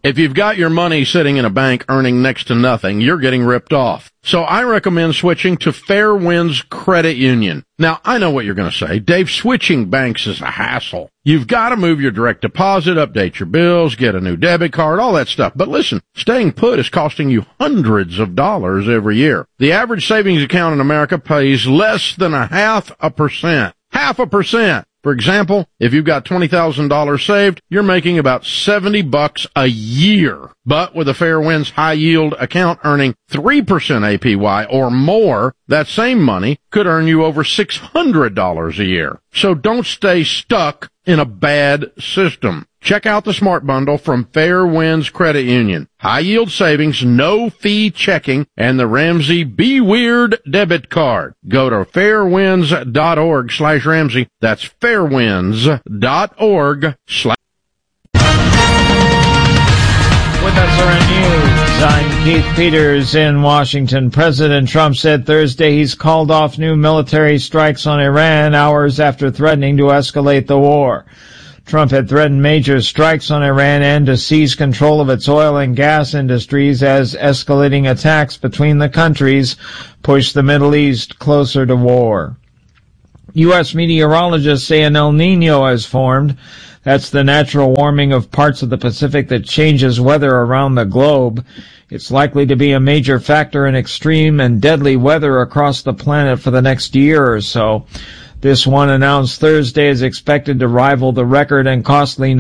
If you've got your money sitting in a bank earning next to nothing, you're getting ripped off. So I recommend switching to Fairwinds Credit Union. Now, I know what you're going to say. Dave, switching banks is a hassle. You've got to move your direct deposit, update your bills, get a new debit card, all that stuff. But listen, staying put is costing you hundreds of dollars every year. The average savings account in America pays less than 0.5%. 0.5%. For example, if you've got $20,000 saved, you're making about $70 a year. But with a Fairwinds high yield account earning 3% APY or more, that same money could earn you over $600 a year. So don't stay stuck in a bad system. Check out the Smart Bundle from Fairwinds Credit Union. High yield savings, no fee checking, and the Ramsey Be Weird debit card. Go to fairwinds.org/Ramsey. That's fairwinds.org/. With SRN News, I'm Keith Peters in Washington. President Trump said Thursday he's called off new military strikes on Iran hours after threatening to escalate the war. Trump had threatened major strikes on Iran and to seize control of its oil and gas industries as escalating attacks between the countries push the Middle East closer to war. U.S. meteorologists say an El Niño has formed. That's the natural warming of parts of the Pacific that changes weather around the globe. It's likely to be a major factor in extreme and deadly weather across the planet for the next year or so. This one, announced Thursday, is expected to rival the record and costly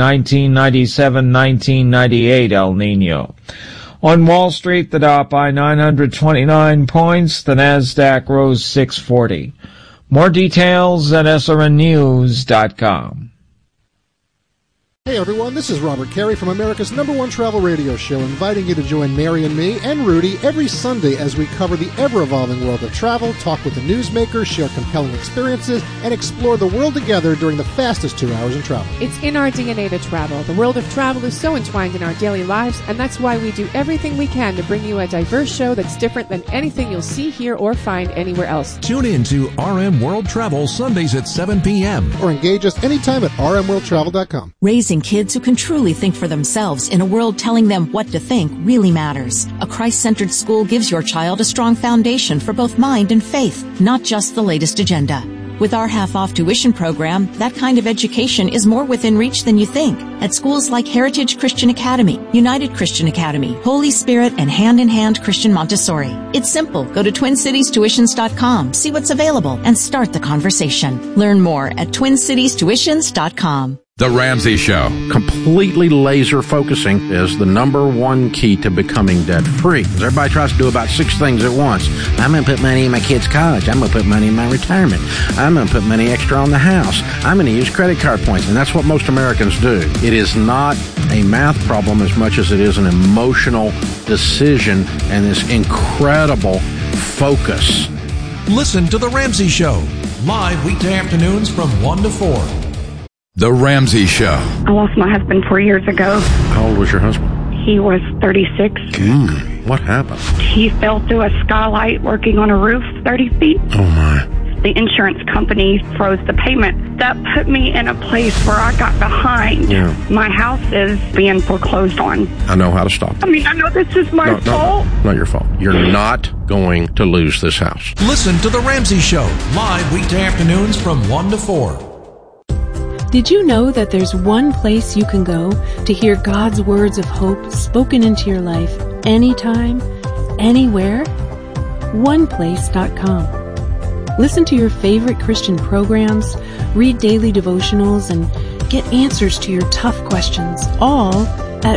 1997-1998 El Niño. On Wall Street, the Dow by 929 points. The Nasdaq rose 640. More details at srnnews.com. Hey everyone, this is Robert Carey from America's #1 travel radio show, inviting you to join Mary and me and Rudy every Sunday as we cover the ever-evolving world of travel, talk with the newsmakers, share compelling experiences, and explore the world together during the fastest 2 hours in travel. It's in our DNA to travel. The world of travel is so entwined in our daily lives, and that's why we do everything we can to bring you a diverse show that's different than anything you'll see here or find anywhere else. Tune in to RM World Travel Sundays at 7 p.m. Or engage us anytime at rmworldtravel.com. Raising kids who can truly think for themselves in a world telling them what to think really matters. A Christ-centered school gives your child a strong foundation for both mind and faith, not just the latest agenda. With our half-off tuition program, that kind of education is more within reach than you think. At schools like Heritage Christian Academy, United Christian Academy, Holy Spirit, and Hand in Hand Christian Montessori. It's simple. Go to TwinCitiesTuitions.com, see what's available, and start the conversation. Learn more at TwinCitiesTuitions.com. The Ramsey Show. Completely laser focusing is the #1 key to becoming debt-free. Everybody tries to do about 6 things at once. I'm going to put money in my kids' college. I'm going to put money in my retirement. I'm going to put money extra on the house. I'm going to use credit card points. And that's what most Americans do. It is not a math problem as much as it is an emotional decision and this incredible focus. Listen to The Ramsey Show, live weekday afternoons from 1 to 4. The Ramsey Show. I lost my husband 4 years ago. How old was your husband? He was 36. What happened? He fell through a skylight working on a roof 30 feet. Oh, my. The insurance company froze the payment. That put me in a place where I got behind. Yeah. My house is being foreclosed on. I know how to stop it. I mean, I know this is my fault. No, not your fault. You're not going to lose this house. Listen to The Ramsey Show, live weekday afternoons from 1 to 4. Did you know that there's one place you can go to hear God's words of hope spoken into your life anytime, anywhere? OnePlace.com. Listen to your favorite Christian programs, read daily devotionals, and get answers to your tough questions, all at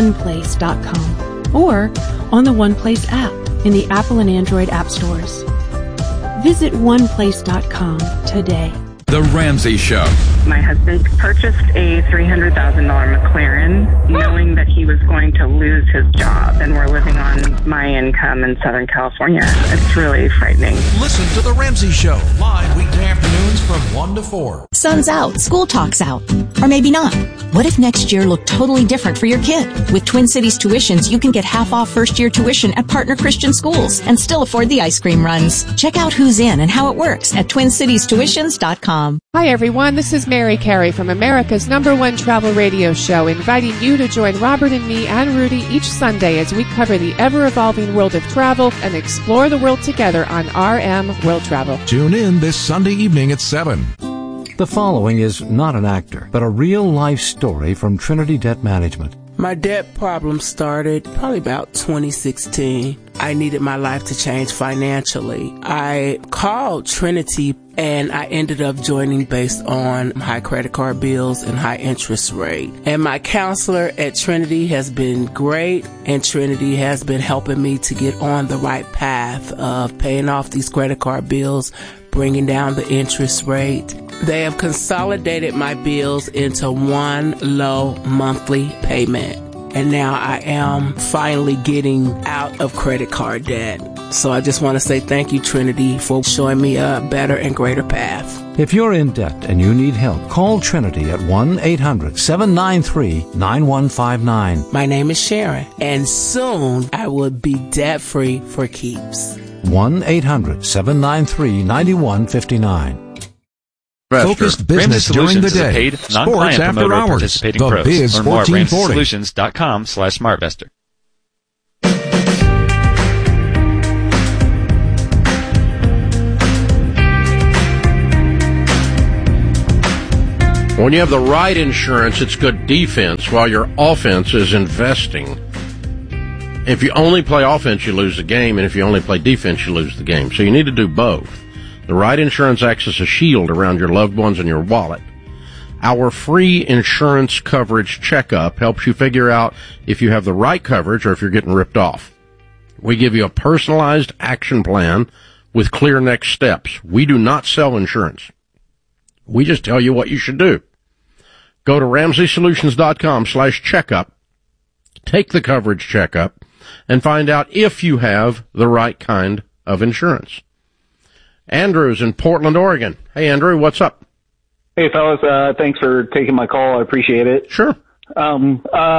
OnePlace.com or on the OnePlace app in the Apple and Android app stores. Visit OnePlace.com today. The Ramsey Show. My husband purchased a $300,000 McLaren, knowing that he was going to lose his job, and we're living on my income in Southern California. It's really frightening. Listen to The Ramsey Show, live weekday afternoons from 1 to 4. Sun's out, school talk's out. Or maybe not. What if next year looked totally different for your kid? With Twin Cities Tuitions, you can get half off first-year tuition at partner Christian schools and still afford the ice cream runs. Check out who's in and how it works at TwinCitiesTuitions.com. Hi everyone, this is Mary Carey from America's #1 travel radio show, inviting you to join Robert and me and Rudy each Sunday as we cover the ever-evolving world of travel and explore the world together on RM World Travel. Tune in this Sunday evening at 7. The following is not an actor, but a real-life story from Trinity Debt Management. My debt problem started probably about 2016. I needed my life to change financially. I called Trinity and I ended up joining based on high credit card bills and high interest rate. And my counselor at Trinity has been great, and Trinity has been helping me to get on the right path of paying off these credit card bills, bringing down the interest rate. They have consolidated my bills into one low monthly payment. And now I am finally getting out of credit card debt. So I just want to say thank you, Trinity, for showing me a better and greater path. If you're in debt and you need help, call Trinity at 1-800-793-9159. My name is Sharon, and soon I will be debt-free for keeps. 1-800-793-9159. Focused business during the day. Sports after hours. The Biz 1440. Solutions.com/SmartVestor. When you have the right insurance, it's good defense, while your offense is investing. If you only play offense, you lose the game, and if you only play defense, you lose the game. So you need to do both. The right insurance acts as a shield around your loved ones and your wallet. Our free insurance coverage checkup helps you figure out if you have the right coverage or if you're getting ripped off. We give you a personalized action plan with clear next steps. We do not sell insurance. We just tell you what you should do. Go to RamseySolutions.com/checkup, take the coverage checkup, and find out if you have the right kind of insurance. Andrew's in Portland, Oregon. Hey, Andrew, what's up? Hey, fellas. Thanks for taking my call. I appreciate it. Sure. So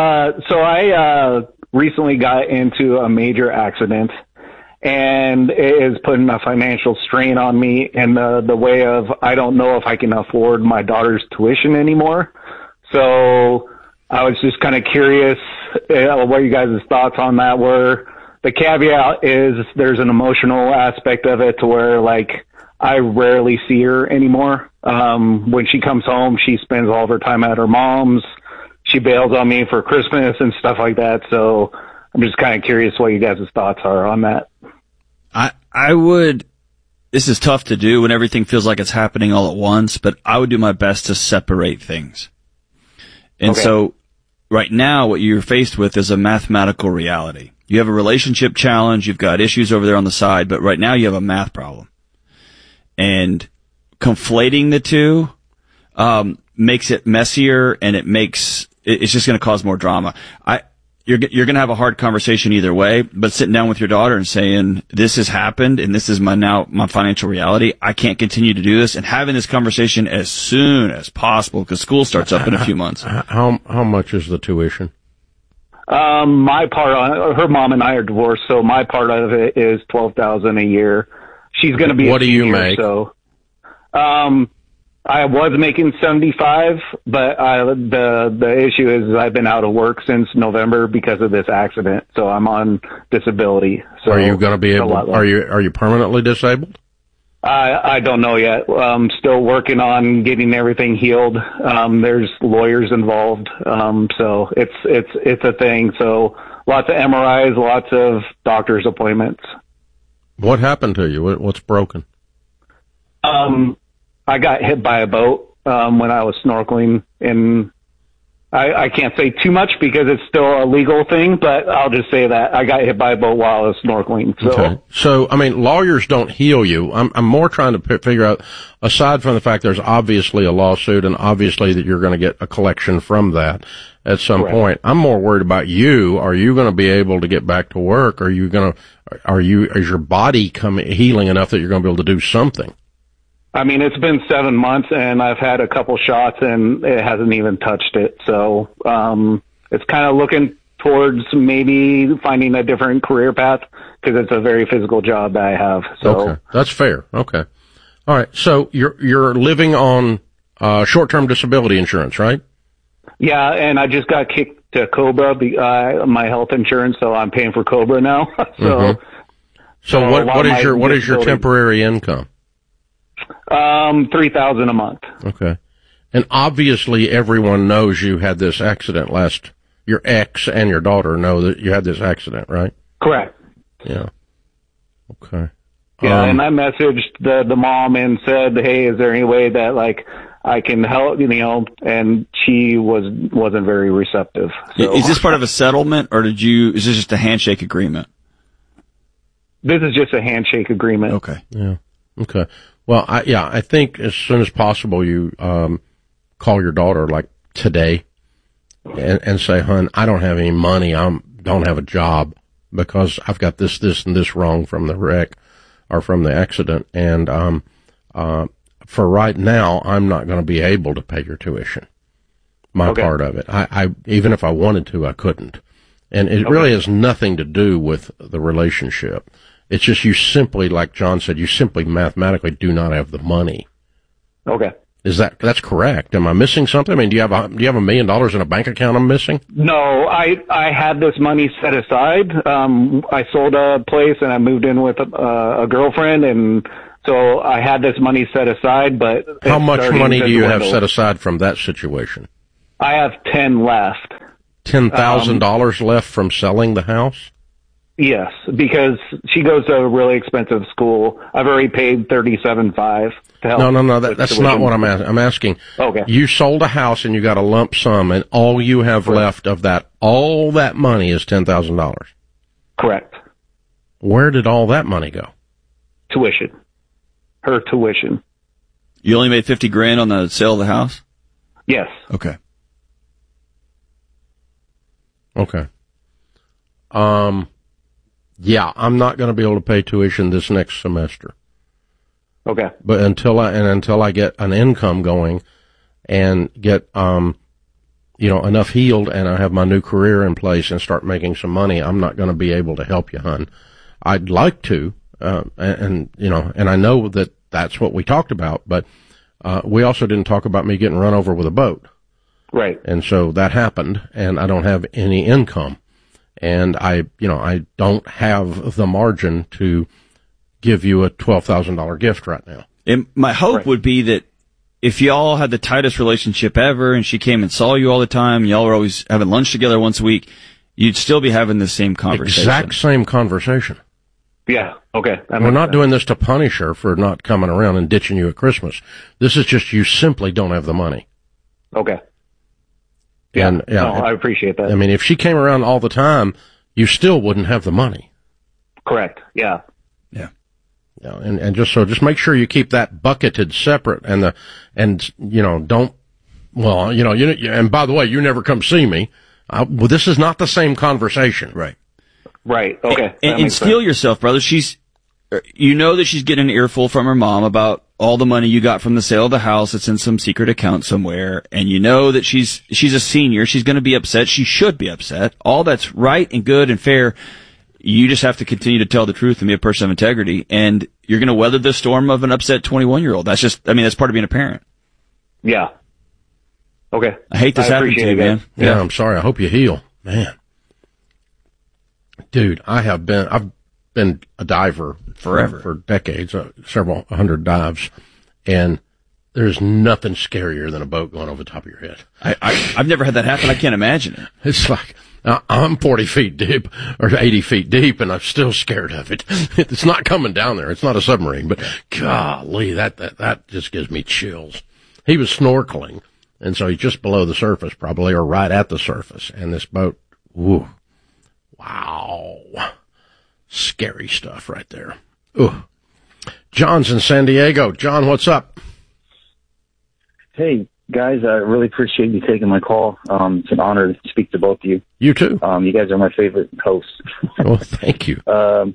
I recently got into a major accident, and it is putting a financial strain on me in the way of I don't know if I can afford my daughter's tuition anymore. So I was just kind of curious what you guys' thoughts on that were. The caveat is there's an emotional aspect of it to where, like, I rarely see her anymore. When she comes home, she spends all of her time at her mom's. She bails on me for Christmas and stuff like that. So I'm just kind of curious what you guys' thoughts are on that. I would, this is tough to do when everything feels like it's happening all at once, but I would do my best to separate things. And okay. So right now what you're faced with is a mathematical reality. You have a relationship challenge, you've got issues over there on the side, but right now you have a math problem. And conflating the two makes it messier, and it's just going to cause more drama. You're going to have a hard conversation either way, but sitting down with your daughter and saying, this has happened and this is my financial reality. I can't continue to do this, and having this conversation as soon as possible because school starts up in a few months. How much is the tuition? My part on her mom and I are divorced, so my part of it is $12,000 a year. She's going to be. What do you make? So, I was making 75, but the issue is I've been out of work since November because of this accident, so I'm on disability. So are you going to be able? Are you permanently disabled? I don't know yet. I'm still working on getting everything healed. There's lawyers involved, so it's a thing. So lots of MRIs, lots of doctor's appointments. What happened to you? What's broken? I got hit by a boat when I was snorkeling, and I can't say too much because it's still a legal thing, but I'll just say that I got hit by a boat while I was snorkeling. So, okay. So I mean, lawyers don't heal you. I'm more trying to figure out, aside from the fact there's obviously a lawsuit and obviously that you're going to get a collection from that at some Correct. point. I'm more worried about you. Are you going to be able to get back to work? Is your body healing enough that you're going to be able to do something? I mean, it's been 7 months, and I've had a couple shots, and it hasn't even touched it. So it's kind of looking towards maybe finding a different career path because it's a very physical job that I have. So okay, that's fair. Okay, all right. So you're living on short-term disability insurance, right? Yeah, and I just got kicked to COBRA, my health insurance, so I'm paying for COBRA now. So what is your temporary income? $3,000 a month. Okay. And obviously everyone knows you had this accident your ex and your daughter know that you had this accident, right? Correct. Yeah. Okay. Yeah, and I messaged the mom and said, hey, is there any way that, like, I can help, and she wasn't very receptive. So. Is this part of a settlement, or is this just a handshake agreement? This is just a handshake agreement. Okay. Yeah. Okay. Well, I think as soon as possible you call your daughter, like today, and say, hon, I don't have any money. I don't have a job because I've got this, and this wrong from the wreck or from the accident. And for right now, I'm not going to be able to pay your tuition. My part of it. I even if I wanted to, I couldn't. And it really has nothing to do with the relationship. It's just you simply, like John said, you simply mathematically do not have the money. Okay. That's correct? Am I missing something? I mean, do you have $1 million in a bank account I'm missing? No, I had this money set aside. I sold a place and I moved in with a girlfriend, and so I had this money set aside. But how much money do you have set aside from that situation? I have 10 left. $10,000 left from selling the house? Yes, because she goes to a really expensive school. I've already paid $37,500 to help. No, that's not what I'm asking. I'm asking, you sold a house and you got a lump sum, and all you have left of that, all that money is $10,000. Correct. Where did all that money go? Tuition. Her tuition. You only made $50,000 on the sale of the house? Yes. Okay. Yeah, I'm not going to be able to pay tuition this next semester. Okay. But until I get an income going and get, enough healed and I have my new career in place and start making some money, I'm not going to be able to help you, hon. I'd like to, and I know that that's what we talked about, but, we also didn't talk about me getting run over with a boat. Right. And so that happened, and I don't have any income. And I don't have the margin to give you a $12,000 gift right now. And my hope would be that if y'all had the tightest relationship ever and she came and saw you all the time, y'all were always having lunch together once a week, you'd still be having the same conversation. Exact same conversation. Yeah, okay. We're not doing this to punish her for not coming around and ditching you at Christmas. This is just you simply don't have the money. Okay. Yeah, I appreciate that. I mean, if she came around all the time, you still wouldn't have the money. Correct. Yeah. Yeah. Yeah. And just make sure you keep that bucketed separate and don't, and by the way, you never come see me. This is not the same conversation. Right. Right. Okay. And steel yourself, brother. You know that she's getting an earful from her mom about all the money you got from the sale of the house that's in some secret account somewhere, and you know that she's a senior. She's going to be upset. She should be upset. All that's right and good and fair. You just have to continue to tell the truth and be a person of integrity, and you're going to weather the storm of an upset 21-year-old. That's part of being a parent. Yeah. Okay. I hate this happening to you, man. Yeah, I'm sorry. I hope you heal. Man. Dude, I've been a diver forever, for decades, several hundred dives, and there's nothing scarier than a boat going over the top of your head. I've never had that happen. I can't imagine it. It's like, I'm 40 feet deep or 80 feet deep, and I'm still scared of it. It's not coming down there. It's not a submarine, but golly, that just gives me chills. He was snorkeling, and so he's just below the surface probably, or right at the surface, and this boat, woo, wow. Scary stuff right there. Ooh. John's in San Diego. John, what's up? Hey, guys, I really appreciate you taking my call. It's an honor to speak to both of you. You too. You guys are my favorite hosts. Well, thank you.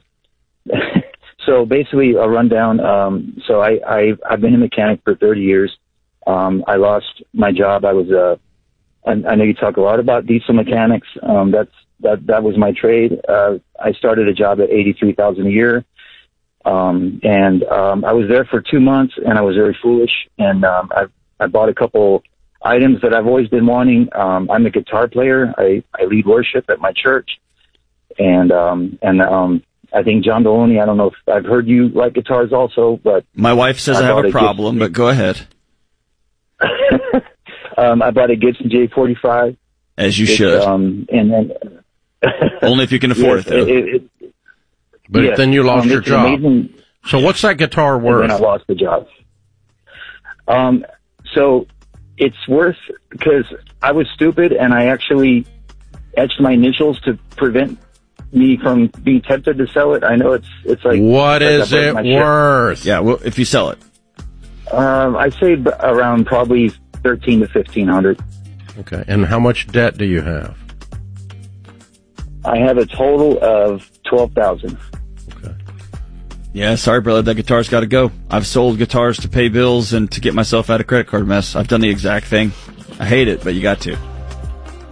So basically, a rundown. So I've been a mechanic for 30 years. I lost my job. I know you talk a lot about diesel mechanics. That was my trade. I started a job at $83,000 a year. I was there for 2 months, and I was very foolish. And I bought a couple items that I've always been wanting. I'm a guitar player. I lead worship at my church. And I think John Deloney, I don't know if I've heard you like guitars also, but my wife says I have a problem, but go ahead. I bought a Gibson J45. As you should. And then only if you can afford it, though. But then you lost your job. Amazing. So what's that guitar worth? And then I lost the job. So it's worth, because I was stupid and I actually etched my initials to prevent me from being tempted to sell it. I know it's like, what is it worth? Yeah, well, if you sell it, I say around probably $1,300 to $1,500. Okay, and how much debt do you have? I have a total of $12,000. Okay. Yeah, sorry, brother. That guitar's got to go. I've sold guitars to pay bills and to get myself out of credit card mess. I've done the exact thing. I hate it, but you got to.